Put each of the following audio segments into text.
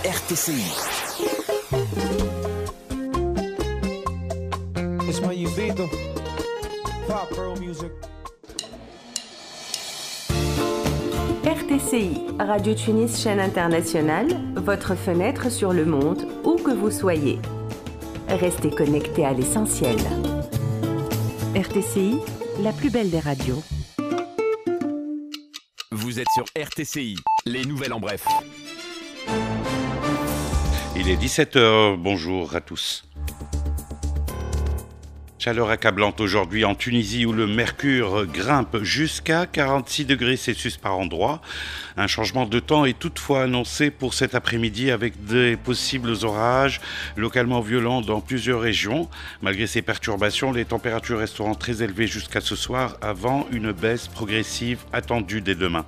RTCI. RTCI, Radio Tunis, chaîne internationale, votre fenêtre sur le monde, où que vous soyez. Restez connectés à l'essentiel. RTCI, la plus belle des radios. Vous êtes sur RTCI, les nouvelles en bref. Il est 17h, bonjour à tous. Chaleur accablante aujourd'hui en Tunisie où le mercure grimpe jusqu'à 46 degrés Celsius par endroit. Un changement de temps est toutefois annoncé pour cet après-midi avec des possibles orages localement violents dans plusieurs régions. Malgré ces perturbations, les températures resteront très élevées jusqu'à ce soir avant une baisse progressive attendue dès demain.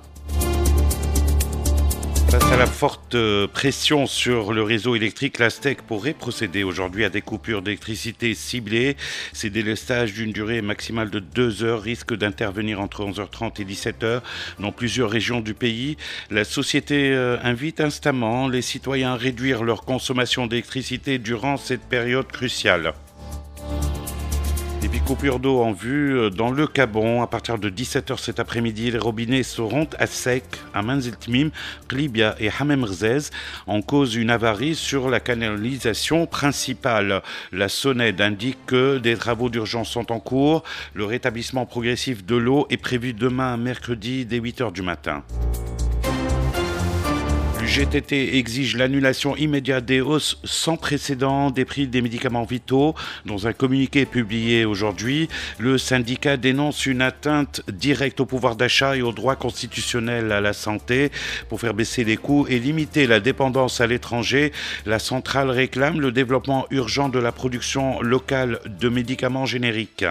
Face à la forte pression sur le réseau électrique, la STEC pourrait procéder aujourd'hui à des coupures d'électricité ciblées. Ces délestages d'une durée maximale de 2 heures risquent d'intervenir entre 11h30 et 17h dans plusieurs régions du pays. La société invite instamment les citoyens à réduire leur consommation d'électricité durant cette période cruciale. Des coupures d'eau en vue dans le Gabon. À partir de 17h cet après-midi, les robinets seront à sec à Manzil Tmim, Klibia et Hamem Rzez. En cause une avarie sur la canalisation principale. La SONED indique que des travaux d'urgence sont en cours. Le rétablissement progressif de l'eau est prévu demain, mercredi, dès 8h du matin. Le GTT exige l'annulation immédiate des hausses sans précédent des prix des médicaments vitaux. Dans un communiqué publié aujourd'hui, le syndicat dénonce une atteinte directe au pouvoir d'achat et au droit constitutionnel à la santé. Pour faire baisser les coûts et limiter la dépendance à l'étranger, la centrale réclame le développement urgent de la production locale de médicaments génériques.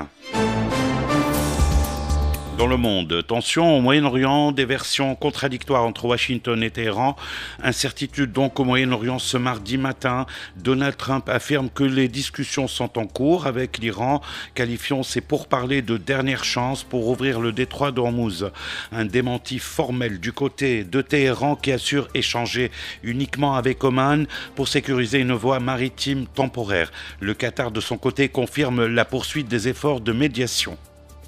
Dans le monde, tension au Moyen-Orient, des versions contradictoires entre Washington et Téhéran. Incertitude donc au Moyen-Orient ce mardi matin. Donald Trump affirme que les discussions sont en cours avec l'Iran, qualifiant ces pourparlers de dernière chance pour ouvrir le détroit d'Ormuz. Un démenti formel du côté de Téhéran qui assure échanger uniquement avec Oman pour sécuriser une voie maritime temporaire. Le Qatar de son côté confirme la poursuite des efforts de médiation.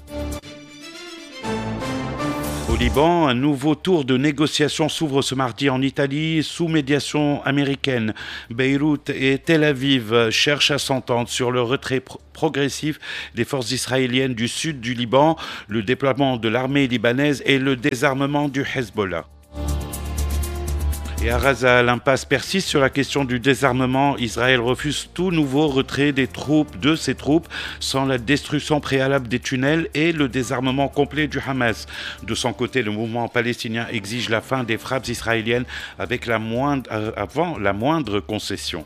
Au Liban, un nouveau tour de négociations s'ouvre ce mardi en Italie sous médiation américaine. Beyrouth et Tel Aviv cherchent à s'entendre sur le retrait progressif des forces israéliennes du sud du Liban, le déploiement de l'armée libanaise et le désarmement du Hezbollah. Et à Gaza, l'impasse persiste sur la question du désarmement. Israël refuse tout nouveau retrait de ses troupes sans la destruction préalable des tunnels et le désarmement complet du Hamas. De son côté, le mouvement palestinien exige la fin des frappes israéliennes avant la moindre concession.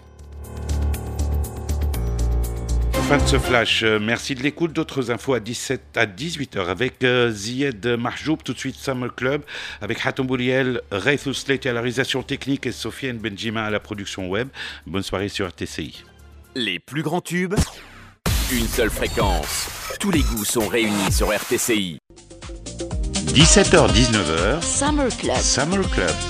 Fin de ce flash, merci de l'écoute. D'autres infos à 18h avec Zied Mahjoub, tout de suite Summer Club, avec Hatem Bouriel, Raythou Slate à la réalisation technique et Sofiane Benjima à la production web. Bonne soirée sur RTCI. Les plus grands tubes, une seule fréquence. Tous les goûts sont réunis sur RTCI. 17h-19h, Summer Club. Summer Club.